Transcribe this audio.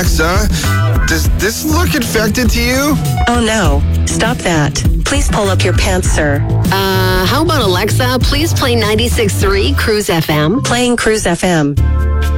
Alexa, does this look infected to you? Oh no, stop that. Please pull up your pants, sir. How about Alexa, please play 96.3 Cruise FM? Playing Cruise FM.